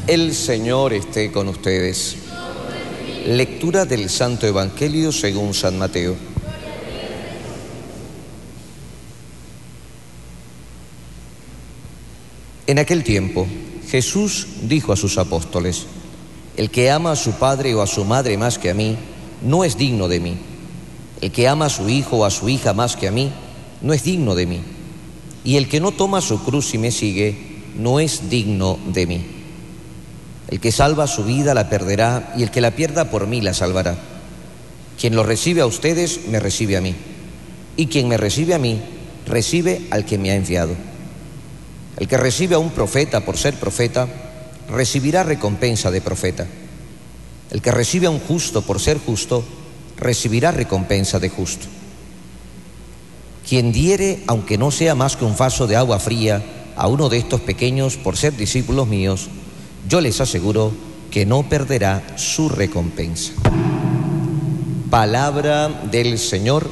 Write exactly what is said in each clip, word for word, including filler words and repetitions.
El Señor esté con ustedes. Lectura del Santo Evangelio según San Mateo. En aquel tiempo, Jesús dijo a sus apóstoles: el que ama a su padre o a su madre más que a mí, no es digno de mí. El que ama a su hijo o a su hija más que a mí, no es digno de mí. Y el que no toma su cruz y me sigue, no es digno de mí. El que salva su vida la perderá, y el que la pierda por mí la salvará. Quien lo recibe a ustedes, me recibe a mí. Y quien me recibe a mí, recibe al que me ha enviado. El que recibe a un profeta por ser profeta, recibirá recompensa de profeta. El que recibe a un justo por ser justo, recibirá recompensa de justo. Quien diere, aunque no sea más que un vaso de agua fría, a uno de estos pequeños por ser discípulos míos, yo les aseguro que no perderá su recompensa. Palabra del Señor.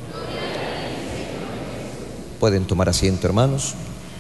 Pueden tomar asiento, hermanos.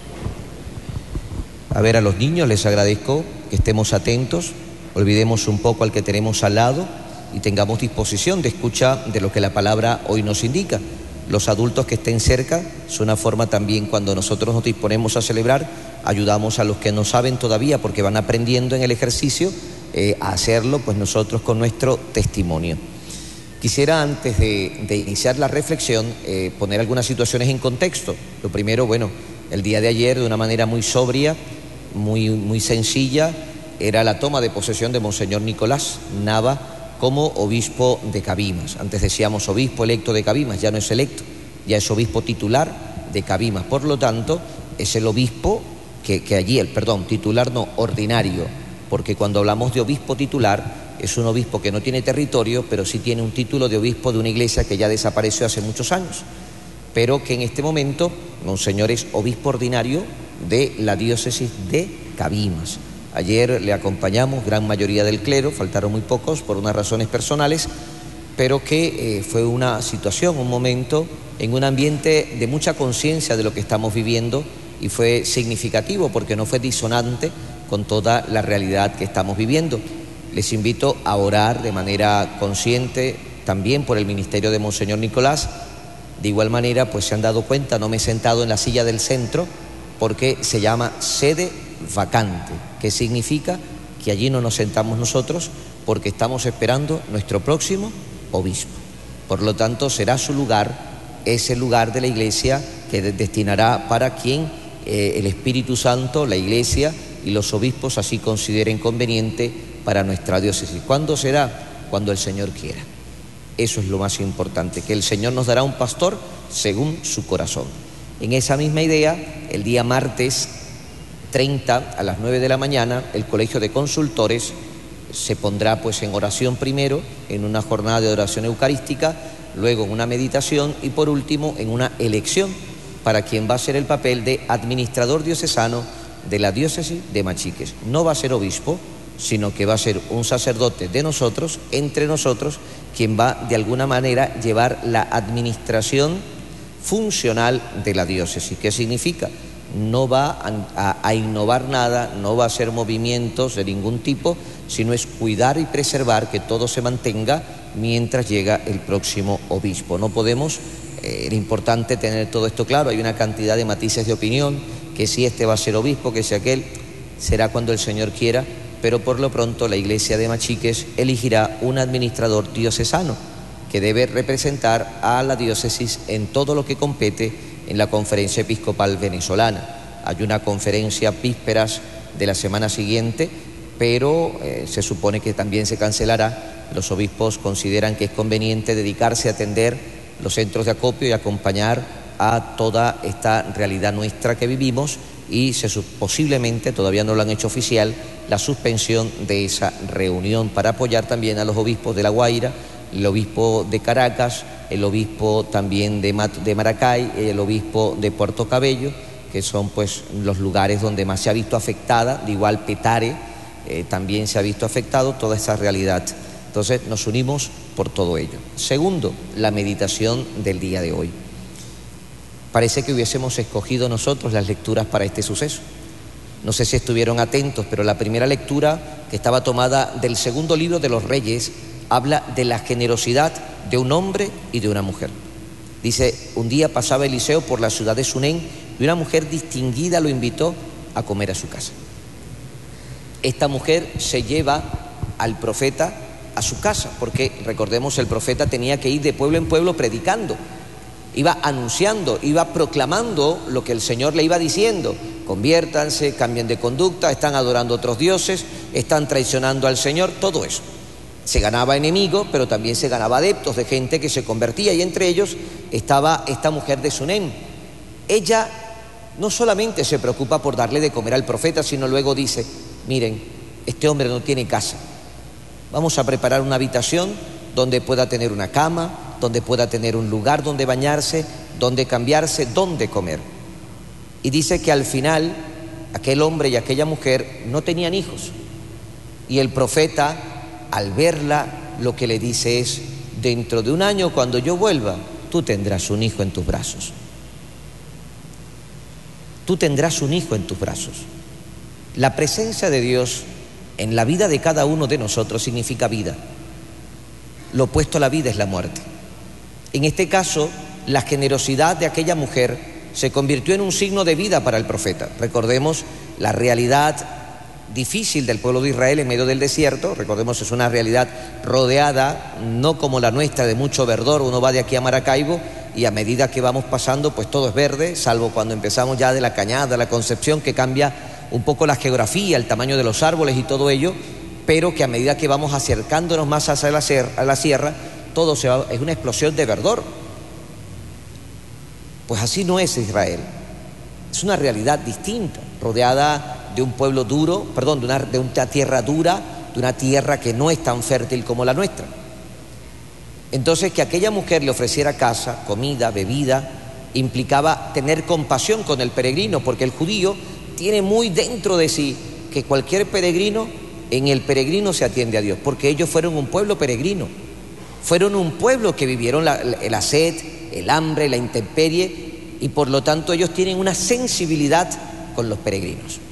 A ver, a los niños les agradezco que estemos atentos, olvidemos un poco al que tenemos al lado y tengamos disposición de escucha de lo que la palabra hoy nos indica. Los adultos que estén cerca, es una forma también cuando nosotros nos disponemos a celebrar, ayudamos a los que no saben todavía porque van aprendiendo en el ejercicio eh, a hacerlo, pues nosotros con nuestro testimonio. Quisiera antes de, de iniciar la reflexión eh, poner algunas situaciones en contexto. Lo primero, bueno, el día de ayer de una manera muy sobria, muy, muy sencilla, era la toma de posesión de Monseñor Nicolás Nava como obispo de Cabimas. Antes decíamos obispo electo de Cabimas, ya no es electo, ya es obispo titular de Cabimas. Por lo tanto, es el obispo que, que allí, el perdón, titular no, ordinario, porque cuando hablamos de obispo titular, es un obispo que no tiene territorio, pero sí tiene un título de obispo de una iglesia que ya desapareció hace muchos años, pero que en este momento, Monseñor es obispo ordinario de la diócesis de Cabimas. Ayer le acompañamos, gran mayoría del clero, faltaron muy pocos por unas razones personales, pero que eh, fue una situación, un momento en un ambiente de mucha conciencia de lo que estamos viviendo y fue significativo porque no fue disonante con toda la realidad que estamos viviendo. Les invito a orar de manera consciente también por el ministerio de Monseñor Nicolás. De igual manera, pues se han dado cuenta, no me he sentado en la silla del centro porque se llama sede vacante, que significa que allí no nos sentamos nosotros porque estamos esperando nuestro próximo obispo. Por lo tanto, será su lugar, ese lugar de la iglesia que destinará para quien eh, el Espíritu Santo, la iglesia y los obispos así consideren conveniente para nuestra diócesis. ¿Cuándo será? Cuando el Señor quiera. Eso es lo más importante, que el Señor nos dará un pastor según su corazón. En esa misma idea, el día martes treinta a las nueve de la mañana, el Colegio de Consultores se pondrá pues en oración primero, en una jornada de oración eucarística, luego en una meditación y por último en una elección para quien va a ser el papel de administrador diocesano de la diócesis de Machiques. No va a ser obispo, sino que va a ser un sacerdote de nosotros, entre nosotros, quien va de alguna manera llevar la administración funcional de la diócesis. ¿Qué significa? No va a, a, a innovar nada, no va a hacer movimientos de ningún tipo, sino es cuidar y preservar que todo se mantenga mientras llega el próximo obispo. No podemos, eh, es importante tener todo esto claro, hay una cantidad de matices de opinión, que si este va a ser obispo, que si aquel, será cuando el Señor quiera, pero por lo pronto la Iglesia de Machiques elegirá un administrador diocesano que debe representar a la diócesis en todo lo que compete en la Conferencia Episcopal Venezolana. Hay una conferencia vísperas de la semana siguiente, pero eh, se supone que también se cancelará. Los obispos consideran que es conveniente dedicarse a atender los centros de acopio y acompañar a toda esta realidad nuestra que vivimos y se, posiblemente, todavía no lo han hecho oficial, la suspensión de esa reunión para apoyar también a los obispos de La Guaira, el obispo de Caracas, el obispo también de, Mat de Maracay, el obispo de Puerto Cabello, que son pues los lugares donde más se ha visto afectada, de igual Petare, eh, también se ha visto afectado toda esa realidad. Entonces nos unimos por todo ello. Segundo, la meditación del día de hoy. Parece que hubiésemos escogido nosotros las lecturas para este suceso. No sé si estuvieron atentos, pero la primera lectura, que estaba tomada del segundo libro de los Reyes, habla de la generosidad de un hombre y de una mujer. Dice, un día pasaba Eliseo por la ciudad de Sunén y una mujer distinguida lo invitó a comer a su casa. Esta mujer se lleva al profeta a su casa, porque recordemos, el profeta tenía que ir de pueblo en pueblo predicando, iba anunciando, iba proclamando lo que el Señor le iba diciendo: conviértanse, cambien de conducta, están adorando otros dioses, están traicionando al Señor, todo eso. Se ganaba enemigos, pero también se ganaba adeptos de gente que se convertía, y entre ellos estaba esta mujer de Sunén. Ella no solamente se preocupa por darle de comer al profeta, sino luego dice: miren, este hombre no tiene casa, vamos a preparar una habitación donde pueda tener una cama, donde pueda tener un lugar donde bañarse, donde cambiarse, donde comer. Y dice que al final aquel hombre y aquella mujer no tenían hijos, y el profeta, al verla, lo que le dice es: dentro de un año, cuando yo vuelva, tú tendrás un hijo en tus brazos. Tú tendrás un hijo en tus brazos. La presencia de Dios en la vida de cada uno de nosotros significa vida. Lo opuesto a la vida es la muerte. En este caso, la generosidad de aquella mujer se convirtió en un signo de vida para el profeta. Recordemos la realidad difícil del pueblo de Israel en medio del desierto. Recordemos, es una realidad rodeada, no como la nuestra, de mucho verdor. Uno va de aquí a Maracaibo y a medida que vamos pasando, pues todo es verde, salvo cuando empezamos ya de la Cañada, la Concepción, que cambia un poco la geografía, el tamaño de los árboles y todo ello, pero que a medida que vamos acercándonos más hacia la sierra, a la sierra, todo se va, es una explosión de verdor. Pues así no es Israel. Es una realidad distinta, rodeada de un pueblo duro, perdón, de una, de una tierra dura, de una tierra que no es tan fértil como la nuestra. Entonces, que aquella mujer le ofreciera casa, comida, bebida, implicaba tener compasión con el peregrino, porque el judío tiene muy dentro de sí que cualquier peregrino, en el peregrino se atiende a Dios, porque ellos fueron un pueblo peregrino, fueron un pueblo que vivieron la, la sed, el hambre, la intemperie, y por lo tanto ellos tienen una sensibilidad con los peregrinos.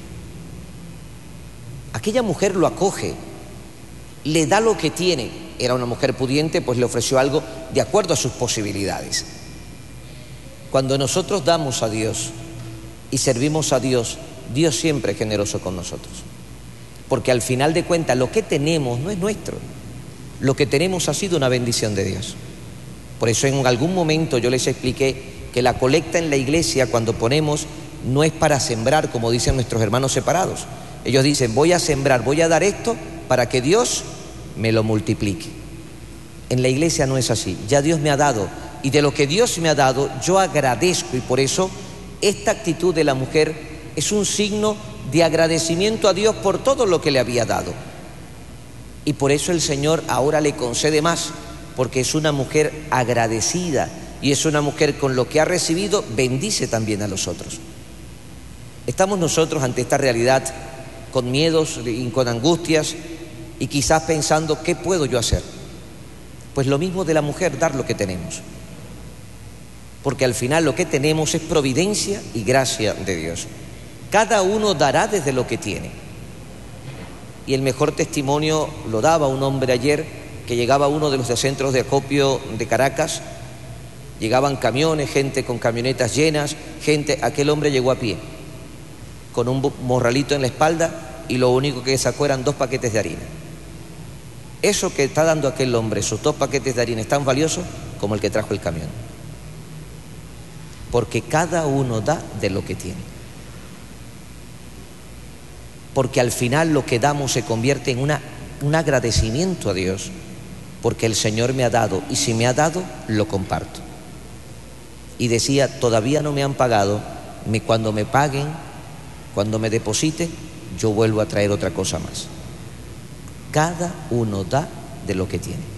Aquella mujer lo acoge, le da lo que tiene. Era una mujer pudiente, pues le ofreció algo de acuerdo a sus posibilidades. Cuando nosotros damos a Dios y servimos a Dios, Dios siempre es generoso con nosotros, porque al final de cuentas lo que tenemos no es nuestro, lo que tenemos ha sido una bendición de Dios. Por eso en algún momento yo les expliqué que la colecta en la iglesia, cuando ponemos, no es para sembrar, como dicen nuestros hermanos separados. Ellos dicen: voy a sembrar, voy a dar esto para que Dios me lo multiplique. En la iglesia no es así. Ya Dios me ha dado, y de lo que Dios me ha dado yo agradezco, y por eso esta actitud de la mujer es un signo de agradecimiento a Dios por todo lo que le había dado. Y por eso el Señor ahora le concede más, porque es una mujer agradecida, y es una mujer con lo que ha recibido bendice también a los otros. Estamos nosotros ante esta realidad con miedos y con angustias, y quizás pensando: ¿qué puedo yo hacer? Pues lo mismo de la mujer, dar lo que tenemos, porque al final lo que tenemos es providencia y gracia de Dios. Cada uno dará desde lo que tiene, y el mejor testimonio lo daba un hombre ayer, que llegaba a uno de los centros de acopio de Caracas. Llegaban camiones, gente con camionetas llenas, gente, aquel hombre llegó a pie, con un morralito en la espalda, y lo único que sacó eran dos paquetes de harina. Eso que está dando aquel hombre, esos dos paquetes de harina, es tan valioso como el que trajo el camión, porque cada uno da de lo que tiene, porque al final lo que damos se convierte en una, un agradecimiento a Dios, porque el Señor me ha dado, y si me ha dado, lo comparto. Y decía: todavía no me han pagado, cuando me paguen, cuando me deposite, yo vuelvo a traer otra cosa más. Cada uno da de lo que tiene.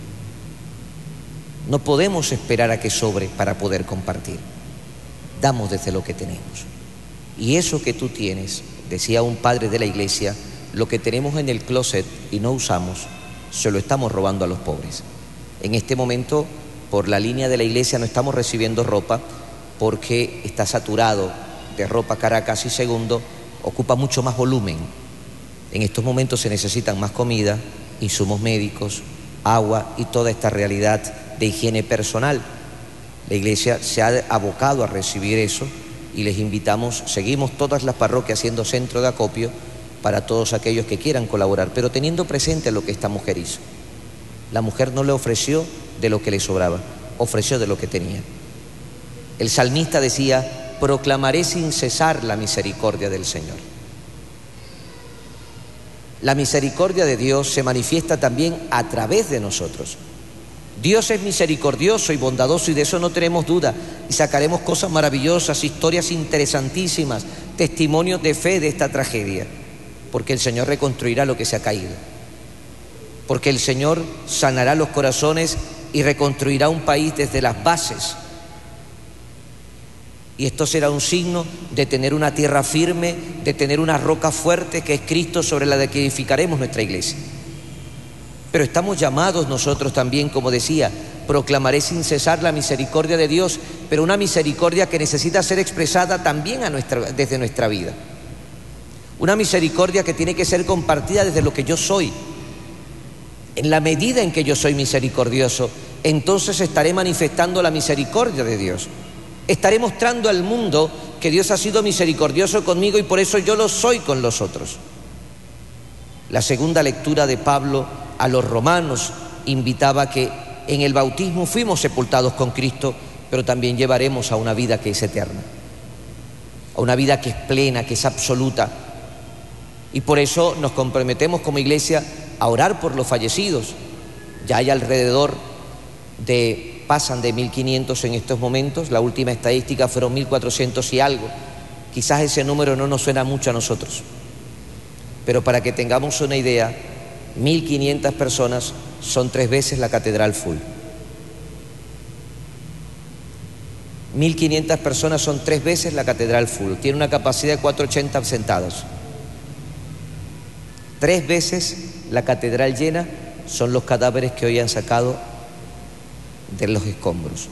No podemos esperar a que sobre para poder compartir. Damos desde lo que tenemos. Y eso que tú tienes, decía un padre de la iglesia, lo que tenemos en el closet y no usamos, se lo estamos robando a los pobres. En este momento, por la línea de la iglesia, no estamos recibiendo ropa porque está saturado de ropa Caracas. Y segundo, ocupa mucho más volumen. En estos momentos se necesitan más comida, insumos médicos, agua y toda esta realidad de higiene personal. La Iglesia se ha abocado a recibir eso y les invitamos, seguimos todas las parroquias siendo centro de acopio para todos aquellos que quieran colaborar, pero teniendo presente lo que esta mujer hizo. La mujer no le ofreció de lo que le sobraba, ofreció de lo que tenía. El salmista decía: proclamaré sin cesar la misericordia del Señor. La misericordia de Dios se manifiesta también a través de nosotros. Dios es misericordioso y bondadoso, y de eso no tenemos duda, y sacaremos cosas maravillosas, historias interesantísimas, testimonios de fe de esta tragedia, porque el Señor reconstruirá lo que se ha caído, porque el Señor sanará los corazones y reconstruirá un país desde las bases. Y esto será un signo de tener una tierra firme, de tener una roca fuerte que es Cristo, sobre la de que edificaremos nuestra iglesia. Pero estamos llamados nosotros también, como decía, proclamaré sin cesar la misericordia de Dios, pero una misericordia que necesita ser expresada también a nuestra, desde nuestra vida. Una misericordia que tiene que ser compartida desde lo que yo soy. En la medida en que yo soy misericordioso, entonces estaré manifestando la misericordia de Dios. Estaré mostrando al mundo que Dios ha sido misericordioso conmigo y por eso yo lo soy con los otros. La segunda lectura de Pablo a los romanos invitaba a que en el bautismo fuimos sepultados con Cristo, pero también llevaremos a una vida que es eterna, a una vida que es plena, que es absoluta. Y por eso nos comprometemos como iglesia a orar por los fallecidos. Ya hay alrededor de... pasan de mil quinientos en estos momentos, la última estadística fueron mil cuatrocientos y algo. Quizás ese número no nos suena mucho a nosotros, pero para que tengamos una idea, mil quinientas personas son tres veces la catedral full. mil quinientas personas son tres veces la catedral full, tiene una capacidad de cuatrocientos ochenta sentados. Tres veces la catedral llena son los cadáveres que hoy han sacado de los escombros.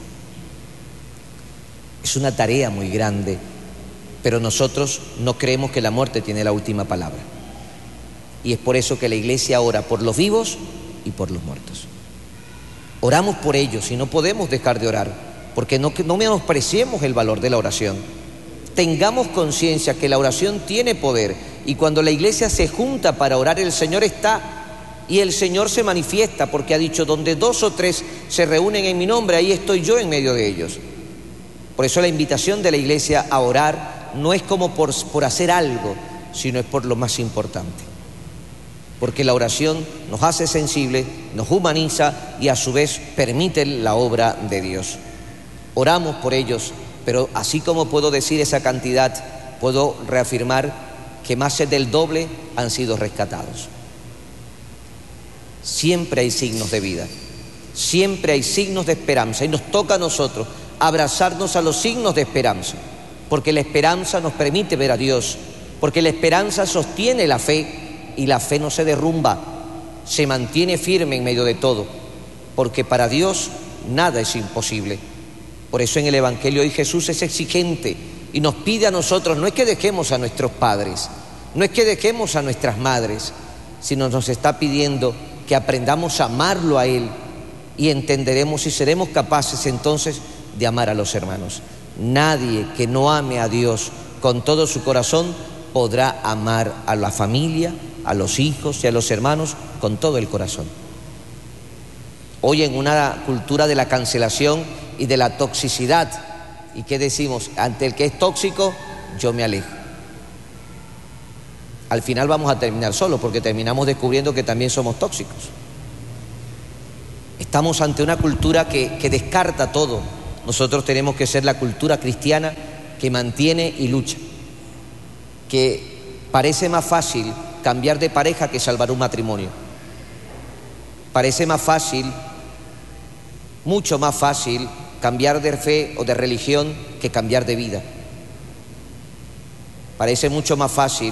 Es una tarea muy grande, pero nosotros no creemos que la muerte tiene la última palabra. Y es por eso que la iglesia ora por los vivos y por los muertos. Oramos por ellos y no podemos dejar de orar, porque no, no menospreciemos el valor de la oración. Tengamos conciencia que la oración tiene poder, y cuando la iglesia se junta para orar, el Señor está. Y el Señor se manifiesta, porque ha dicho: donde dos o tres se reúnen en mi nombre, ahí estoy yo en medio de ellos. Por eso la invitación de la iglesia a orar no es como por, por hacer algo, sino es por lo más importante. Porque la oración nos hace sensibles, nos humaniza y a su vez permite la obra de Dios. Oramos por ellos, pero así como puedo decir esa cantidad, puedo reafirmar que más del doble han sido rescatados. Siempre hay signos de vida, siempre hay signos de esperanza, y nos toca a nosotros abrazarnos a los signos de esperanza, porque la esperanza nos permite ver a Dios, porque la esperanza sostiene la fe, y la fe no se derrumba, se mantiene firme en medio de todo, porque para Dios nada es imposible. Por eso en el Evangelio hoy Jesús es exigente y nos pide a nosotros, no es que dejemos a nuestros padres, no es que dejemos a nuestras madres, sino nos está pidiendo que aprendamos a amarlo a Él, y entenderemos y seremos capaces entonces de amar a los hermanos. Nadie que no ame a Dios con todo su corazón podrá amar a la familia, a los hijos y a los hermanos con todo el corazón. Hoy en una cultura de la cancelación y de la toxicidad, ¿y qué decimos? Ante el que es tóxico, yo me alejo. Al final vamos a terminar solos, porque terminamos descubriendo que también somos tóxicos. Estamos ante una cultura que, que descarta todo. Nosotros tenemos que ser la cultura cristiana que mantiene y lucha. Que parece más fácil cambiar de pareja que salvar un matrimonio. Parece más fácil, mucho más fácil, cambiar de fe o de religión que cambiar de vida. Parece mucho más fácil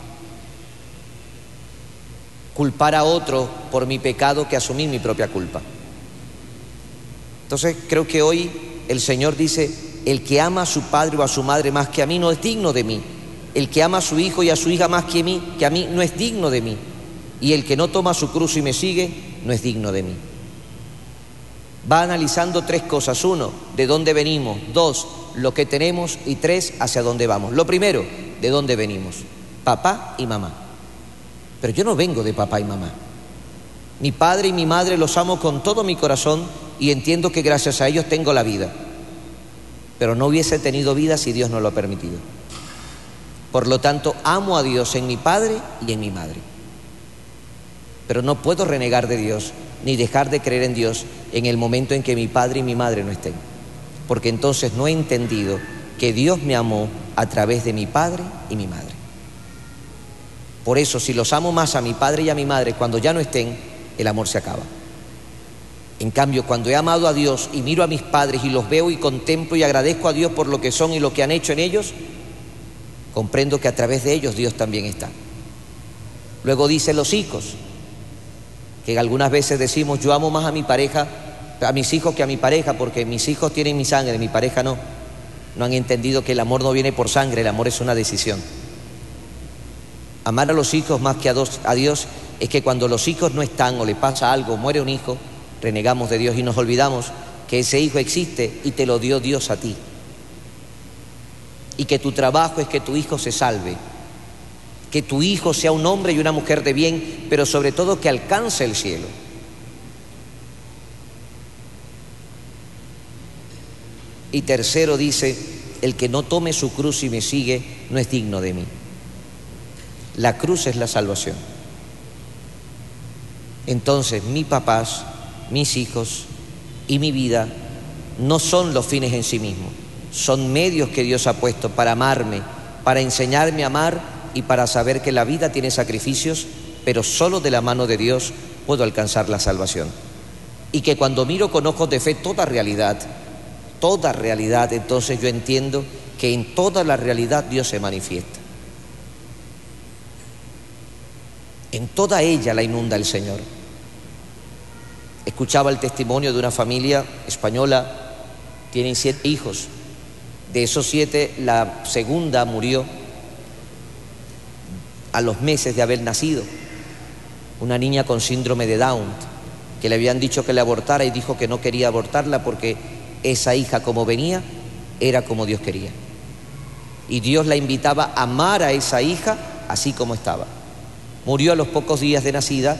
culpar a otro por mi pecado que asumir mi propia culpa. Entonces creo que hoy el Señor dice: el que ama a su padre o a su madre más que a mí no es digno de mí. El que ama a su hijo y a su hija más que a mí, que a mí no es digno de mí. Y el que no toma su cruz y me sigue, no es digno de mí. Va analizando tres cosas. Uno, de dónde venimos. Dos, lo que tenemos. Y tres, hacia dónde vamos. Lo primero, de dónde venimos. Papá y mamá. Pero yo no vengo de papá y mamá. Mi padre y mi madre los amo con todo mi corazón y entiendo que gracias a ellos tengo la vida. Pero no hubiese tenido vida si Dios no lo ha permitido. Por lo tanto, amo a Dios en mi padre y en mi madre. Pero no puedo renegar de Dios ni dejar de creer en Dios en el momento en que mi padre y mi madre no estén. Porque entonces no he entendido que Dios me amó a través de mi padre y mi madre. Por eso, si los amo más a mi padre y a mi madre cuando ya no estén, el amor se acaba. En cambio, cuando he amado a Dios y miro a mis padres y los veo y contemplo y agradezco a Dios por lo que son y lo que han hecho en ellos, comprendo que a través de ellos Dios también está. Luego dicen los hijos, que algunas veces decimos, yo amo más a mi pareja, a mis hijos que a mi pareja, porque mis hijos tienen mi sangre, mi pareja no. No han entendido que el amor no viene por sangre, el amor es una decisión. Amar a los hijos más que a Dios es que cuando los hijos no están o le pasa algo, muere un hijo, renegamos de Dios y nos olvidamos que ese hijo existe y te lo dio Dios a ti. Y que tu trabajo es que tu hijo se salve, que tu hijo sea un hombre y una mujer de bien, pero sobre todo que alcance el cielo. Y tercero dice, el que no tome su cruz y me sigue no es digno de mí. La cruz es la salvación. Entonces, mis papás, mis hijos y mi vida no son los fines en sí mismos, son medios que Dios ha puesto para amarme, para enseñarme a amar y para saber que la vida tiene sacrificios, pero solo de la mano de Dios puedo alcanzar la salvación. Y que cuando miro con ojos de fe toda realidad, toda realidad, entonces yo entiendo que en toda la realidad Dios se manifiesta. En toda ella la inunda el Señor. Escuchaba el testimonio de una familia española, tienen siete hijos. De esos siete, la segunda murió a los meses de haber nacido. Una niña con síndrome de Down, que le habían dicho que le abortara y dijo que no quería abortarla porque esa hija como venía, era como Dios quería. Y Dios la invitaba a amar a esa hija así como estaba. Murió a los pocos días de nacida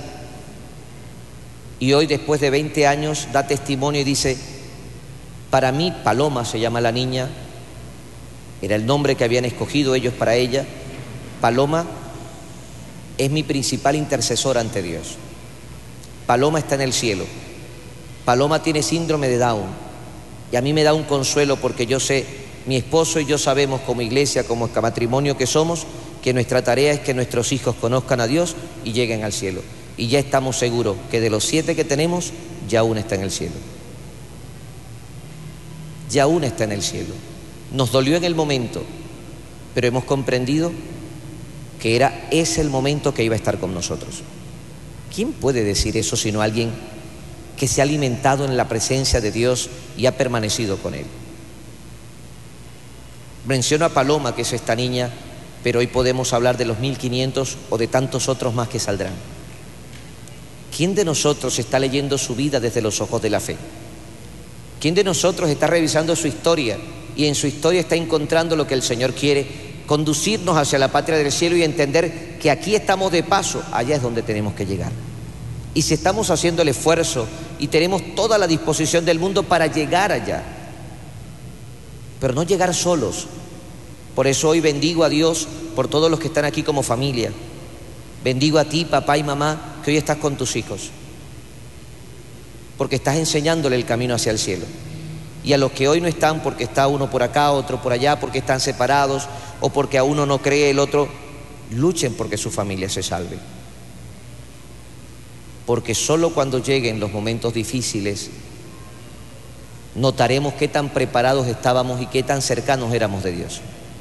y hoy, después de veinte años, da testimonio y dice, para mí, Paloma se llama la niña, era el nombre que habían escogido ellos para ella. Paloma es mi principal intercesora ante Dios. Paloma está en el cielo. Paloma tiene síndrome de Down y a mí me da un consuelo porque yo sé, mi esposo y yo sabemos como iglesia, como matrimonio que somos, que nuestra tarea es que nuestros hijos conozcan a Dios y lleguen al cielo. Y ya estamos seguros que de los siete que tenemos, ya una está en el cielo. Ya una está en el cielo. Nos dolió en el momento, pero hemos comprendido que era ese el momento que iba a estar con nosotros. ¿Quién puede decir eso sino alguien que se ha alimentado en la presencia de Dios y ha permanecido con Él? Menciono a Paloma, que es esta niña, pero hoy podemos hablar de los mil quinientos o de tantos otros más que saldrán. ¿Quién de nosotros está leyendo su vida desde los ojos de la fe? ¿Quién de nosotros está revisando su historia y en su historia está encontrando lo que el Señor quiere, conducirnos hacia la patria del cielo y entender que aquí estamos de paso, allá es donde tenemos que llegar? Y si estamos haciendo el esfuerzo y tenemos toda la disposición del mundo para llegar allá, pero no llegar solos. Por eso hoy bendigo a Dios por todos los que están aquí como familia. Bendigo a ti, papá y mamá, que hoy estás con tus hijos, porque estás enseñándole el camino hacia el cielo. Y a los que hoy no están, porque está uno por acá, otro por allá, porque están separados o porque a uno no cree el otro, luchen porque su familia se salve. Porque solo cuando lleguen los momentos difíciles notaremos qué tan preparados estábamos y qué tan cercanos éramos de Dios.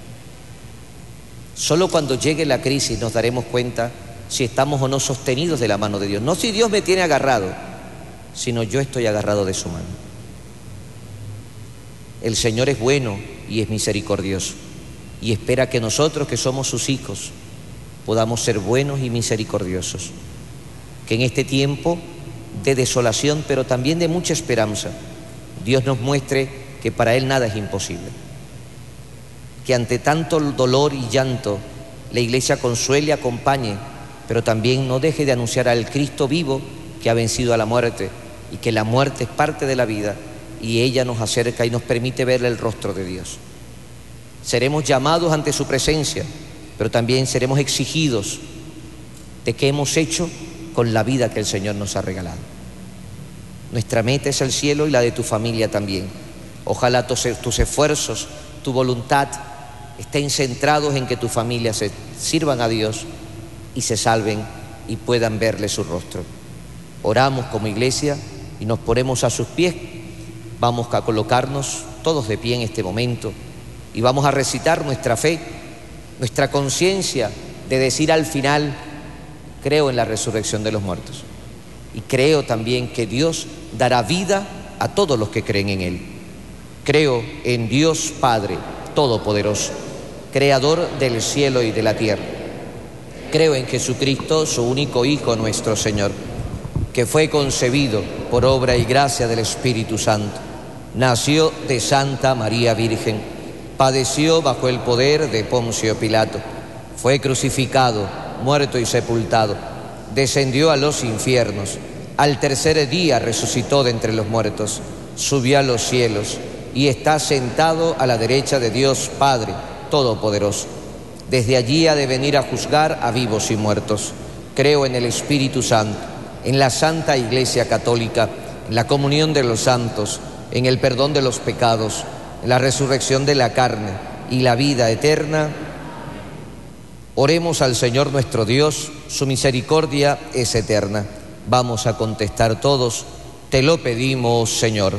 Solo cuando llegue la crisis nos daremos cuenta si estamos o no sostenidos de la mano de Dios. No si Dios me tiene agarrado, sino yo estoy agarrado de su mano. El Señor es bueno y es misericordioso. y espera que nosotros, que somos sus hijos, podamos ser buenos y misericordiosos. Que en este tiempo de desolación, pero también de mucha esperanza, Dios nos muestre que para Él nada es imposible. Que ante tanto dolor y llanto, la Iglesia consuele y acompañe, pero también no deje de anunciar al Cristo vivo que ha vencido a la muerte, y que la muerte es parte de la vida y ella nos acerca y nos permite ver el rostro de Dios. Seremos llamados ante su presencia, pero también seremos exigidos de qué hemos hecho con la vida que el Señor nos ha regalado. Nuestra meta es el cielo y la de tu familia también. Ojalá tus, tus esfuerzos, tu voluntad estén centrados en que tu familia se sirvan a Dios y se salven y puedan verle su rostro. Oramos como iglesia y nos ponemos a sus pies. Vamos a colocarnos todos de pie en este momento y vamos a recitar nuestra fe, nuestra conciencia de decir al final: creo en la resurrección de los muertos y creo también que Dios dará vida a todos los que creen en Él. Creo en Dios Padre Todopoderoso, Creador del cielo y de la tierra. Creo en Jesucristo, su único Hijo, nuestro Señor, que fue concebido por obra y gracia del Espíritu Santo. Nació de Santa María Virgen, padeció bajo el poder de Poncio Pilato, fue crucificado, muerto y sepultado, descendió a los infiernos, al tercer día resucitó de entre los muertos, subió a los cielos y está sentado a la derecha de Dios Padre Todopoderoso. Desde allí ha de venir a juzgar a vivos y muertos. Creo en el Espíritu Santo, en la Santa Iglesia Católica, en la comunión de los santos, en el perdón de los pecados, en la resurrección de la carne y la vida eterna. Oremos al Señor nuestro Dios, su misericordia es eterna. Vamos a contestar todos: te lo pedimos, Señor.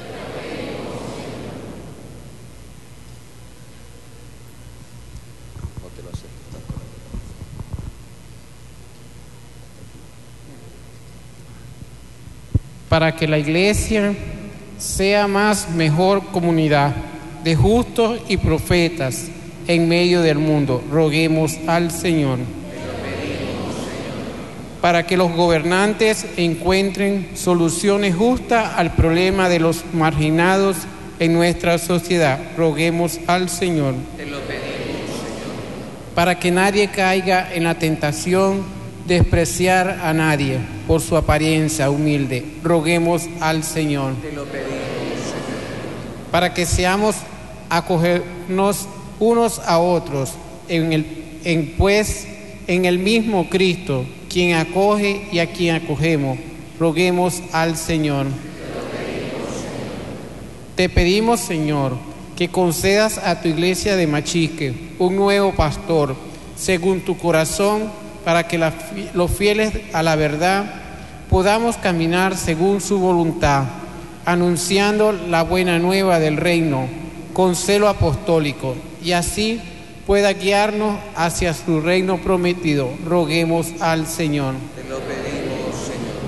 Para que la Iglesia sea más mejor comunidad de justos y profetas en medio del mundo, roguemos al Señor. Para que los gobernantes encuentren soluciones justas al problema de los marginados en nuestra sociedad, roguemos al Señor. Te lo pedimos, Señor. Para que nadie caiga en la tentación de despreciar a nadie por su apariencia humilde, roguemos al Señor. Te lo pedimos, Señor. Para que seamos acogernos unos a otros en el, en, pues en el mismo Cristo, quien acoge y a quien acogemos, roguemos al Señor. Te lo pedimos, Señor. Te pedimos, Señor, que concedas a tu iglesia de Machique un nuevo pastor, según tu corazón, para que la, los fieles a la verdad podamos caminar según su voluntad, anunciando la buena nueva del reino con celo apostólico, y así pueda guiarnos hacia su reino prometido. Roguemos al Señor. Te lo pedimos, Señor.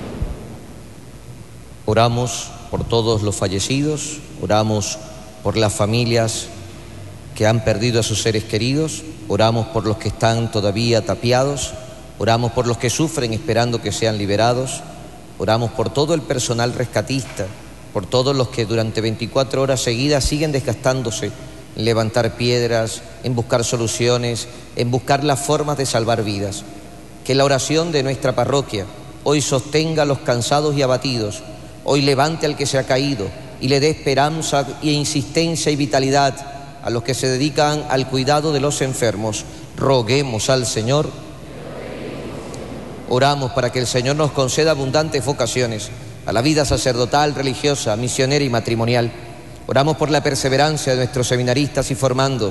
Oramos por todos los fallecidos, oramos por las familias que han perdido a sus seres queridos, oramos por los que están todavía tapiados, oramos por los que sufren esperando que sean liberados, oramos por todo el personal rescatista, por todos los que durante veinticuatro horas seguidas siguen desgastándose en levantar piedras, en buscar soluciones, en buscar las formas de salvar vidas. Que la oración de nuestra parroquia hoy sostenga a los cansados y abatidos, hoy levante al que se ha caído y le dé esperanza e insistencia y vitalidad a los que se dedican al cuidado de los enfermos. Roguemos al Señor. Oramos para que el Señor nos conceda abundantes vocaciones a la vida sacerdotal, religiosa, misionera y matrimonial. Oramos por la perseverancia de nuestros seminaristas y formandos,